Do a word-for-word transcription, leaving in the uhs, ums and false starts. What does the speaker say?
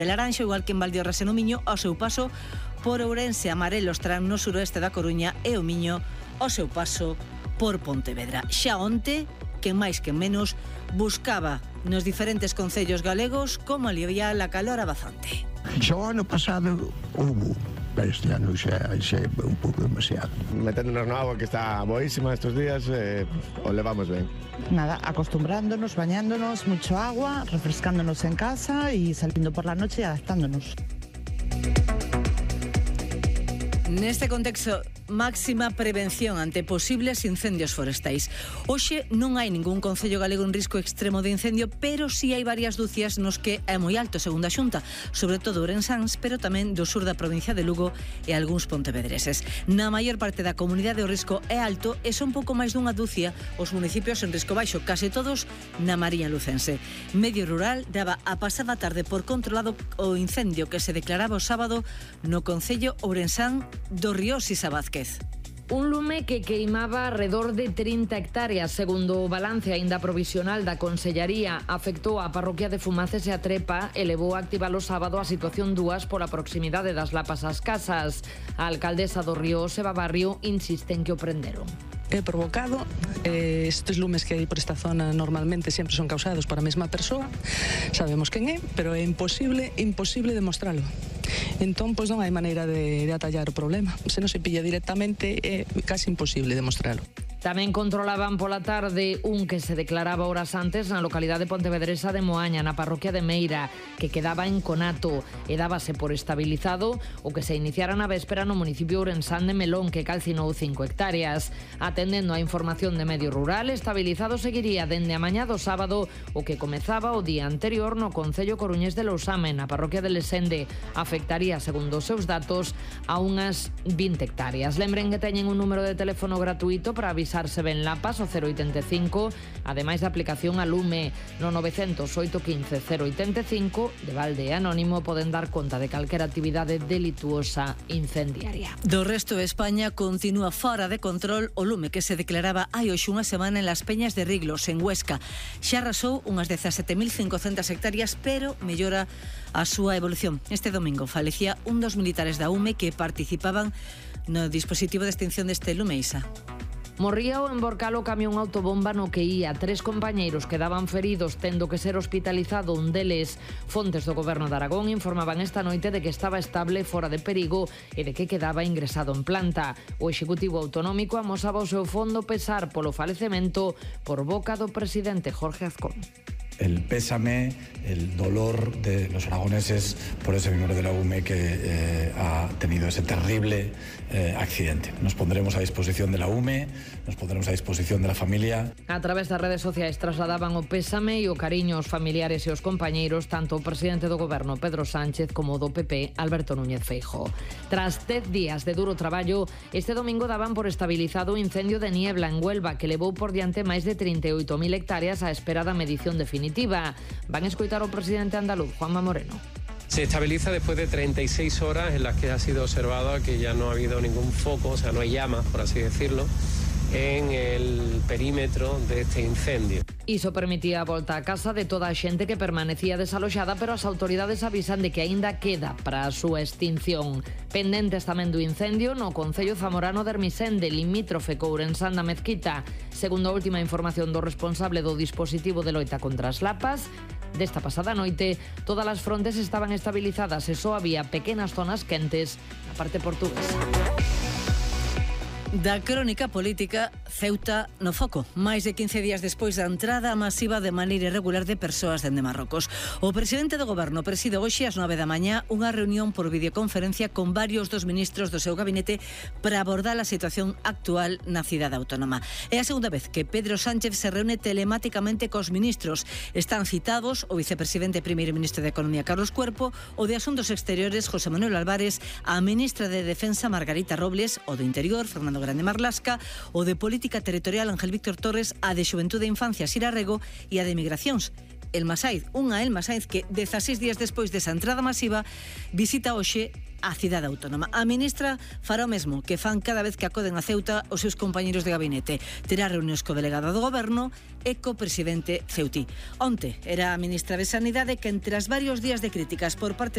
de laranxa, igual que en Valdeorras e no Miño, ao seu paso por Ourense. Amarelos terán no suroeste da Coruña e o Miño ao seu paso por Pontevedra. Xa onte, quen máis que menos, buscaba nos diferentes concellos galegos como aliviar a calor abazante. Xa o ano pasado houve, pero este ano xa é un pouco demasiado. Meténdonos na agua que está boísima estes días, eh, o levamos ben. Nada, acostumbrándonos, bañándonos, mucho agua, refrescándonos en casa y saliendo por la noche y adaptándonos. Neste contexto, máxima prevención ante posibles incendios forestais. Hoxe non hai ningún concello galego en risco extremo de incendio, pero sí hai varias dúcias nos que é moi alto, segundo a Xunta, sobre todo Ourensáns, pero tamén do sur da provincia de Lugo e algúns pontevedreses. Na maior parte da comunidade o risco é alto e son pouco máis dunha dúcia os municipios en risco baixo, case todos na Mariña Lucense. Medio Rural daba a pasada tarde por controlado o incendio que se declaraba o sábado no concello ourensán do Ríos e Sabázquez. Un lume que queimaba alrededor de trinta hectáreas, segundo o balance aínda provisional da Consellaría, afectou a parroquia de Fumaces e a Trepa e levou a activar o sábado a situación dúas pola proximidade das lapas ás casas. A alcaldesa do Río Seba Barrio insiste en que o prenderon. É provocado, eh, estes lumes que hai por esta zona normalmente sempre son causados por a mesma persoa, sabemos quen é, pero é imposible, imposible demostralo. Entón, pois non hai maneira de, de atallar o problema. Se non se pilla directamente, é casi imposible demostralo. Tamén controlaban pola tarde un que se declaraba horas antes na localidade pontevedresa de Moaña, na parroquia de Meira, que quedaba en conato e dábase por estabilizado o que se iniciara na véspera no municipio ourensán de Melón, que calcinou cinco hectáreas. Atendendo a información de Medio Rural, estabilizado seguiría dende a mañá do sábado o que comezaba o día anterior no concello coruñés de Lousame, na parroquia de Lesende. Afectaría, segundo os seus datos, a unhas vinte hectáreas. Lembren que teñen un número de teléfono gratuito para avisar se ven lapas, o cero oitenta e cinco, ademais da aplicación a Lume no novecentos oito quince cero oitenta e cinco. De balde anónimo poden dar conta de calquera actividade delituosa incendiaria. Do resto de España continúa fora de control o lume que se declaraba hai hoxe unha semana en Las Peñas de Riglos, en Huesca. Xa arrasou unhas dezasete mil cincocentas hectáreas, pero mellora a súa evolución. Este domingo falecía un dos militares da U M E que participaban no dispositivo de extinción deste lume, Isa. Morría o emborcalo camión autobomba no que ía. Tres compañeiros quedaban feridos, tendo que ser hospitalizado un deles. Fontes do Goberno de Aragón informaban esta noite de que estaba estable, fora de perigo e de que quedaba ingresado en planta. O Executivo Autonómico amosaba o seu fondo pesar polo falecemento por boca do presidente Jorge Azcón. El pésame, el dolor de los aragoneses por ese miembro de la U M E que eh, ha tenido ese terrible eh, accidente. Nos pondremos a disposición de la U M E, nos pondremos a disposición de la familia. A través das redes sociais trasladaban o pésame e o cariño aos familiares e aos compañeiros, tanto o presidente do Goberno Pedro Sánchez como o do P P Alberto Núñez Feijóo. Tras dez días de duro traballo, este domingo daban por estabilizado o incendio de Niebla en Huelva, que levou por diante máis de trinta e oito mil hectáreas á espera da medición definitiva. Van a escoitar ao presidente andaluz, Juanma Moreno. Se estabiliza después de treinta y seis horas en las que ha sido observado que ya no ha habido ningún foco, o sea, no hay llamas, por así decirlo, en el perímetro de este incendio. Iso permitía a volta a casa de toda a xente que permanecía desaloxada, pero as autoridades avisan de que aínda queda para a súa extinción. Pendentes tamén do incendio no concello zamorano de Ermisende, limítrofe co Ourensán da Mezquita. Segundo a última información do responsable do dispositivo de loita contra as lapas, desta pasada noite, todas as frontes estaban estabilizadas e só había pequenas zonas quentes na parte portuguesa. Da crónica política, Ceuta no foco. Máis de quince días despois da entrada masiva de maneira irregular de persoas dende Marrocos. O presidente do Goberno preside hoxe ás nove da mañá unha reunión por videoconferencia con varios dos ministros do seu gabinete para abordar a situación actual na cidade autónoma. É a segunda vez que Pedro Sánchez se reúne telemáticamente cos ministros. Están citados o vicepresidente e primeiro ministro de Economía Carlos Cuerpo, o de Asuntos Exteriores José Manuel Álvarez, a ministra de Defensa Margarita Robles, o do Interior Fernando Grande Marlasca, o de Política Territorial Ángel Víctor Torres, a de Xuventude e Infancia Sira Rego e a de Migracións Elma Saiz, unha Elma Saiz que dezaseis días despois desa entrada masiva visita hoxe a cidade autónoma. A ministra fará o mesmo que fan cada vez que acoden a Ceuta os seus compañeiros de gabinete. Terá reunións co delegado do Goberno e co presidente ceutí. Onte era a ministra de Sanidade que entre as varios días de críticas por parte